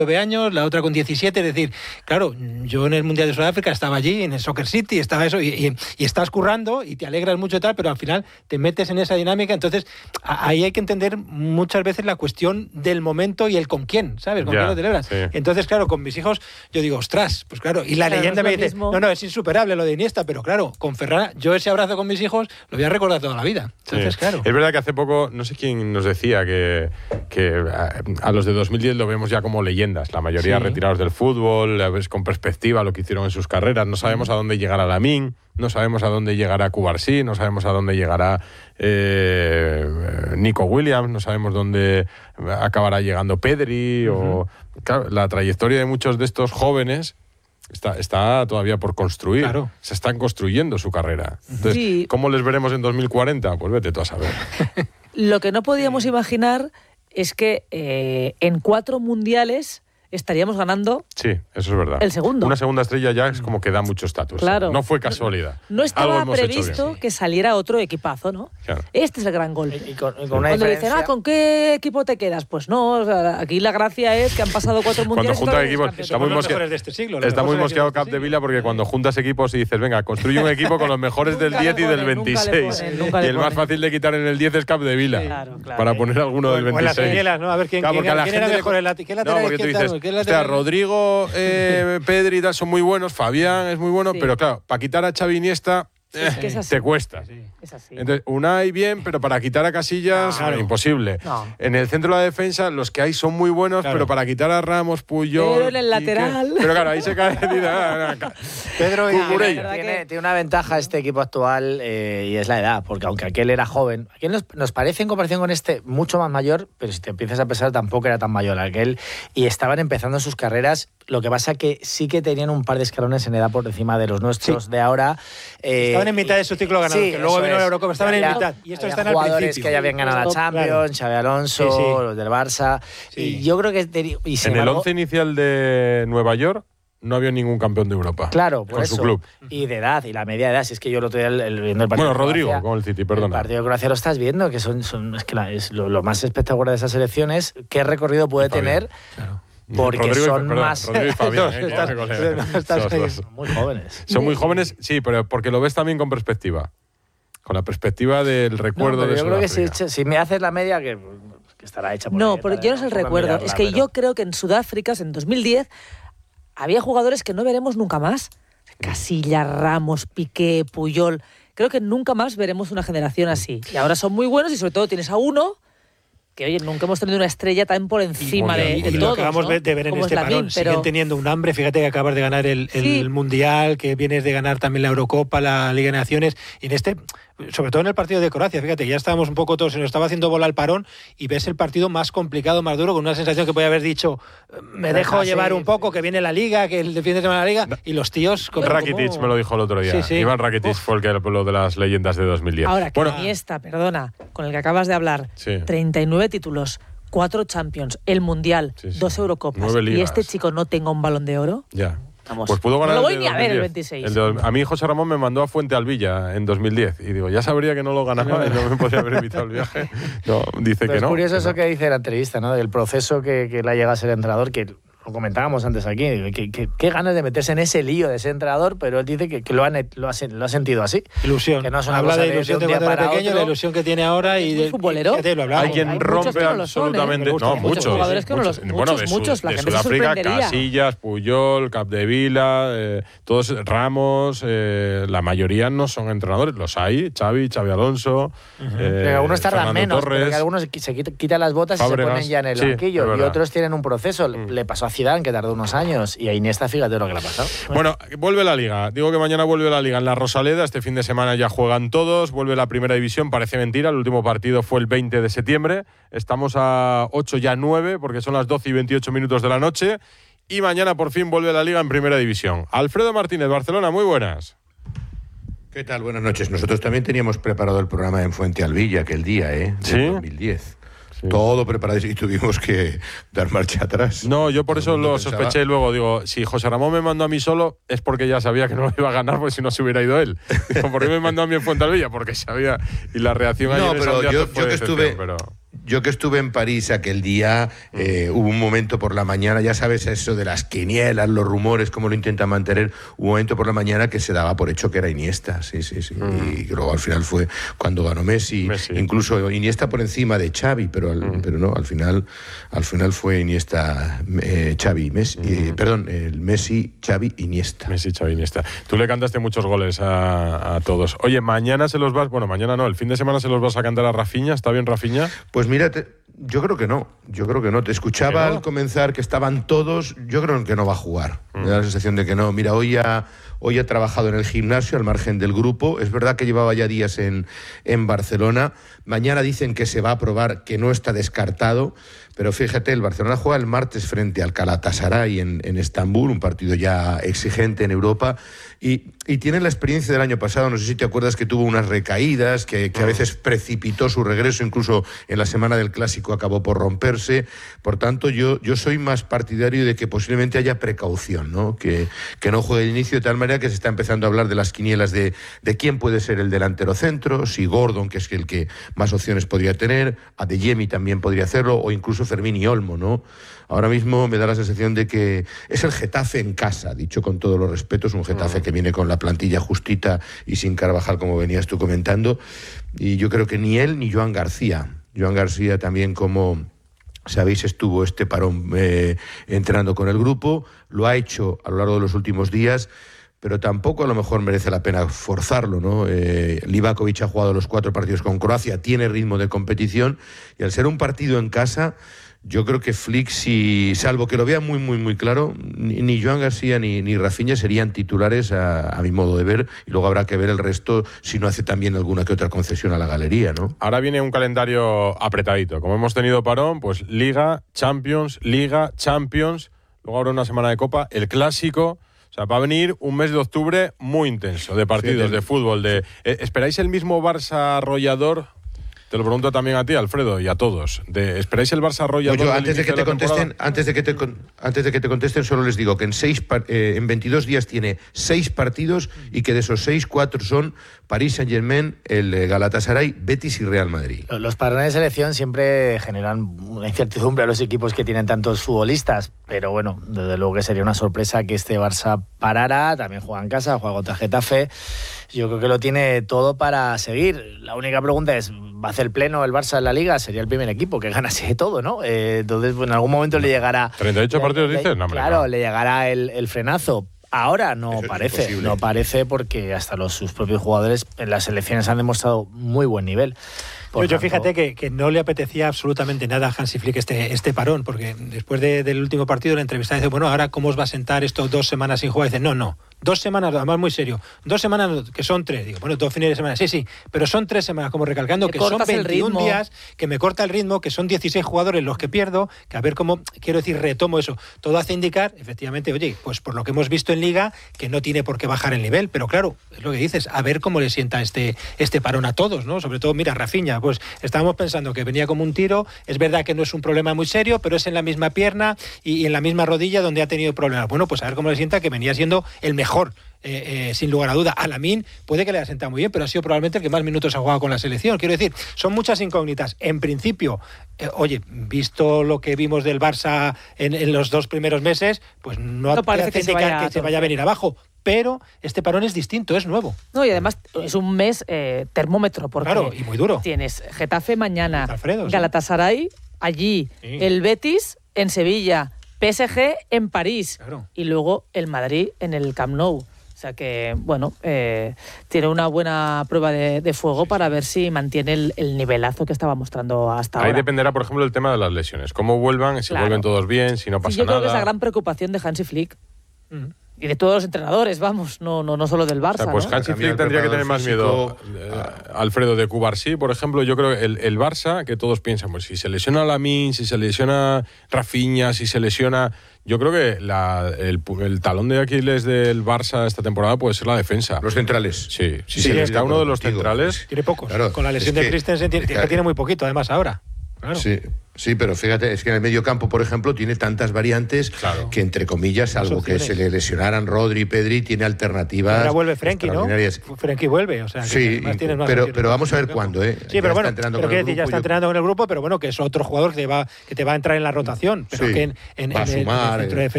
9 años, la otra con 17, es decir, claro, yo en el Mundial de Sudáfrica estaba allí, en el Soccer City, estaba eso, y estás currando y te alegras mucho y tal, pero al final te metes en esa dinámica, entonces ahí hay que entender muchas veces la cuestión del momento y el con quién, ¿sabes? Con quién lo celebras. Sí. Entonces, claro, con mis hijos yo digo, ostras, pues claro, y la leyenda me dice, no, es insuperable lo de Iniesta, pero claro, con Ferran, yo ese abrazo con mis hijos lo voy a recordar toda la vida. Entonces, claro. Es verdad que hace poco, no sé quién nos decía que a los de 2010 lo vemos ya como leyendas, la mayoría retirados del fútbol, ves con perspectiva lo que hicieron en sus carreras, no sabemos a dónde llegará Lamine, no sabemos a dónde llegará Cubarsí, no sabemos a dónde llegará Nico Williams, no sabemos dónde acabará llegando Pedri, o claro, la trayectoria de muchos de estos jóvenes está todavía por construir. Claro. Se están construyendo su carrera. Entonces, ¿cómo les veremos en 2040? Pues vete tú a saber. Lo que no podíamos imaginar es que en 4 mundiales estaríamos ganando. Sí, eso es verdad. El segundo. Una segunda estrella ya es como que da mucho estatus. Claro. No fue casualidad. No estaba previsto que saliera otro equipazo, ¿no? Claro. Este es el gran golpe. Y con una cuando diferencia... dicen, ¿con qué equipo te quedas? Pues no, o sea, aquí la gracia es que han pasado 4 mundiales. Cuando juntan equipos, está muy mosqueado. De este siglo, está muy mosqueado Capdevila porque cuando juntas equipos y dices, venga, construye un equipo con los mejores del 10 y del 26. Y el más fácil de quitar en el 10 es Capdevila. Claro. Para poner alguno del 26. O en las quenielas, ¿no? A ver quién era mejor el lateral. No, porque tú dices, Rodrigo, Pedri y tal son muy buenos, Fabián es muy bueno, pero claro, para quitar a Xavi Iniesta te cuesta. Es así. Entonces, Unai bien, pero para quitar a Casillas, imposible. No. En el centro de la defensa, los que hay son muy buenos, pero para quitar a Ramos, Puyol... Pero en el lateral... Pero claro, ahí se cae... Pedro y Cucurella. Tiene una ventaja este equipo actual y es la edad, porque aunque aquel era joven, aquel nos parece en comparación con este mucho más mayor, pero si te empiezas a pensar tampoco era tan mayor aquel, y estaban empezando sus carreras. Lo que pasa que sí que tenían un par de escalones en edad por encima de los nuestros de ahora. Estaban en mitad de su ciclo ganador, que luego vino la Eurocopa, estaban en mitad. Y estos están al principio. Jugadores que ya habían ganado la Champions, Xabi Alonso, los del Barça. Y yo creo que... En el 11 inicial de Nueva York no había ningún campeón de Europa. Claro, por con eso. Su club. Y de edad, y la media edad. Si es que yo lo estoy viendo el partido. Bueno, Rodrigo, Croacia, con el City, perdona. El partido de Croacia lo estás viendo, que es que es lo más espectacular de esas elecciones. ¿Qué recorrido puede tener? Claro. Porque Rodrigo son más... Rodrigo y Fabián, son muy jóvenes. Son muy jóvenes, sí, pero porque lo ves también con perspectiva. Con la perspectiva del recuerdo de Sudáfrica. Yo creo que si me haces la media, que estará hecha por No, pero yo no es el recuerdo. Es que yo creo que en Sudáfrica, en 2010, había jugadores que no veremos nunca más. Casillas, Ramos, Piqué, Puyol. Creo que nunca más veremos una generación así. Y ahora son muy buenos y sobre todo tienes a uno que, oye, nunca hemos tenido una estrella tan por encima de todos, lo acabamos ¿no? de ver en como este parón. Siguen teniendo un hambre. Fíjate que acabas de ganar el Mundial, que vienes de ganar también la Eurocopa, la Liga de Naciones. Y en este, sobre todo en el partido de Croacia, fíjate, ya estábamos un poco todos, se nos estaba haciendo bola el parón y ves el partido más complicado, más duro, con una sensación que podía haber dicho, me dejo llevar un poco, que viene la Liga, que el fin de semana la Liga, y los tíos... Rakitic me lo dijo el otro día. Iván Rakitic fue el que lo de las leyendas de 2010. Ahora, que Iniesta, perdona, con el que acabas de hablar, 39 títulos, 4 Champions, el Mundial, 2 Eurocopas, y este chico no tenga un Balón de Oro. Ya. Pues pudo ganar. No lo voy ni a ver el 26. A mí José Ramón me mandó a Fuente Alvilla en 2010 y digo, ya sabría que no lo ganaba y no me podía haber invitado al viaje. No, dice que no. Es curioso eso que dice la entrevista, ¿no? Del proceso que le ha llegado a ser entrenador, que lo comentábamos antes aquí, qué ganas de meterse en ese lío de ser entrenador, pero él dice que lo ha sentido así. Ilusión. Que no es una Habla cosa de ilusión de cuando era pequeño, la ilusión que tiene ahora y de futbolero. Hay quien rompe absolutamente. No, muchos jugadores que no lo son. Bueno, muchos. La gente se sorprendería. Casillas, Puyol, Capdevila, todos Ramos, la mayoría no son entrenadores. Los hay, Xavi Alonso. Pero algunos tardan menos, Torres, porque algunos se quitan las botas Fábregas, y se ponen ya en el banquillo. Y otros tienen un proceso. Le pasó a Zidane, que tardó unos años, y a Iniesta, fíjate lo que le ha pasado. Bueno, vuelve la Liga. Digo que mañana vuelve la Liga en la Rosaleda. Este fin de semana ya juegan todos. Vuelve la Primera División. Parece mentira. El último partido fue el 20 de septiembre. Estamos a 8, ya 9, porque son las 12 y 28 minutos de la noche. Y mañana por fin vuelve la Liga en Primera División. Alfredo Martínez, Barcelona, muy buenas. ¿Qué tal? Buenas noches. Nosotros también teníamos preparado el programa en Fuente Alvilla aquel día, de 2010. Sí. Todo preparado y tuvimos que dar marcha atrás. No, yo por eso lo sospeché luego. Digo, si José Ramón me mandó a mí solo, es porque ya sabía que no lo iba a ganar, porque si no se hubiera ido él. Digo, ¿por qué me mandó a mí en Fuentealbilla? Porque sabía. Y la reacción ayer pero yo que estuve... Yo que estuve en París aquel día, hubo un momento por la mañana, ya sabes eso de las quinielas, los rumores, cómo lo intentan mantener, un momento por la mañana que se daba por hecho que era Iniesta, sí. Y luego al final fue cuando ganó Messi. Incluso Iniesta por encima de Xavi, pero no, al final fue Iniesta, Xavi, Messi, el Messi, Xavi, Iniesta. Messi, Xavi, Iniesta. Tú le cantaste muchos goles a todos. Oye, mañana mañana no, el fin de semana se los vas a cantar a Rafinha, ¿está bien Rafinha? Pues mira, yo creo que no. Te escuchaba al comenzar que estaban todos. Yo creo que no va a jugar. Me da la sensación de que no. Mira, hoy ha trabajado en el gimnasio al margen del grupo. Es verdad que llevaba ya días en Barcelona. Mañana dicen que se va a probar, que no está descartado. Pero fíjate, el Barcelona juega el martes frente al Galatasaray en Estambul, un partido ya exigente en Europa. Y tiene la experiencia del año pasado, no sé si te acuerdas que tuvo unas recaídas, que a veces precipitó su regreso, incluso en la semana del Clásico acabó por romperse. Por tanto, yo soy más partidario de que posiblemente haya precaución, ¿no? Que no juegue de inicio, de tal manera que se está empezando a hablar de las quinielas de quién puede ser el delantero centro, si Gordon, que es el que más opciones podría tener, Adeyemi también podría hacerlo, o incluso Fermín y Olmo, ¿no? Ahora mismo me da la sensación de que es el Getafe en casa, dicho con todos los respetos, un Getafe que viene con la plantilla justita y sin Carvajal, como venías tú comentando, y yo creo que ni él ni Joan García también, como sabéis, estuvo este parón entrenando con el grupo, lo ha hecho a lo largo de los últimos días, pero tampoco a lo mejor merece la pena forzarlo, ¿no? Livakovic ha jugado los 4 partidos con Croacia, tiene ritmo de competición, y al ser un partido en casa, yo creo que Flick, salvo que lo vea muy, muy, muy claro, ni Joan García ni Rafinha serían titulares a mi modo de ver, y luego habrá que ver el resto si no hace también alguna que otra concesión a la galería, ¿no? Ahora viene un calendario apretadito. Como hemos tenido parón, pues Liga, Champions, luego habrá una semana de Copa, el Clásico. O sea, va a venir un mes de octubre muy intenso de partidos, de fútbol. ¿Esperáis el mismo Barça arrollador? Te lo pregunto también a ti, Alfredo, y a todos. ¿Esperáis el Barça arrollador? Yo, antes de que te contesten, solo les digo que en 22 días tiene 6 partidos, y que de esos 6, 4 son París Saint-Germain, el Galatasaray, Betis y Real Madrid. Los parones de selección siempre generan una incertidumbre a los equipos que tienen tantos futbolistas, pero bueno, desde luego que sería una sorpresa que este Barça parara. También juega en casa, juega contra Getafe. Yo creo que lo tiene todo para seguir. La única pregunta es, ¿va a hacer pleno el Barça en la Liga? Sería el primer equipo que ganase todo, ¿no? Entonces, pues, en algún momento le llegará... 38 partidos, dices. No, claro, no. Le llegará el frenazo. Ahora no parece, porque hasta sus propios jugadores en las selecciones han demostrado muy buen nivel. Yo fíjate que no le apetecía absolutamente nada a Hansi Flick este parón, porque después del último partido la entrevista dice, bueno, ahora ¿cómo os va a sentar estos 2 semanas sin jugar? Y dice, no, 2 semanas, además muy serio, 2 semanas que son 3, digo, bueno, 2 fines de semana, sí, pero son 3 semanas, como recalcando que son 21 días, que me corta el ritmo, que son 16 jugadores los que pierdo, que a ver cómo, quiero decir, retomo eso. Todo hace indicar, efectivamente, oye, pues por lo que hemos visto en Liga, que no tiene por qué bajar el nivel, pero claro, es lo que dices, a ver cómo le sienta este parón a todos, ¿no? Sobre todo, mira, Rafinha, pues estábamos pensando que venía como un tiro, es verdad que no es un problema muy serio, pero es en la misma pierna y en la misma rodilla donde ha tenido problemas. Bueno, pues a ver cómo le sienta, que venía siendo el mejor, sin lugar a duda. A Lamine puede que le haya sentado muy bien, pero ha sido probablemente el que más minutos ha jugado con la selección. Quiero decir, son muchas incógnitas. En principio, visto lo que vimos del Barça en los 2 primeros meses, pues no parece que se vaya a venir abajo. Pero este parón es distinto, es nuevo. No, y además es un mes termómetro, porque claro, y muy duro. Tienes Getafe mañana, Alfredo, Galatasaray allí, el Betis en Sevilla, PSG en París, y luego el Madrid en el Camp Nou. O sea que, bueno, tiene una buena prueba de fuego para ver si mantiene el nivelazo que estaba mostrando hasta ahora. Ahí dependerá, por ejemplo, el tema de las lesiones. Cómo vuelvan, si vuelven todos bien, si no pasa nada. Yo creo que es la gran preocupación de Hansi Flick. Y de todos los entrenadores, vamos, no solo del Barça. O sea, pues ¿no? Hansi Flick tendría que tener más miedo, Alfredo, de Cubarsí, por ejemplo. Yo creo que el Barça, que todos piensan, pues si se lesiona Lamine, si se lesiona Rafinha, si se lesiona... Yo creo que el talón de Aquiles del Barça esta temporada puede ser la defensa. Los centrales. Sí, si se les da uno de los centrales... Tiene pocos. Claro, con la lesión de Christensen tiene muy poquito, además, ahora. Claro. Sí, pero fíjate, es que en el medio campo, por ejemplo, tiene tantas variantes que, entre comillas, salvo que se le lesionaran Rodri y Pedri, tiene alternativas. Ahora vuelve Frenkie, ¿no? Frenkie vuelve, o sea, sí, pero vamos a ver cuándo, ¿eh? Sí, pero bueno, ya está entrenando con el grupo, pero bueno, que es otro jugador que te va a entrar en la rotación, pero que en va a sumar, el centro de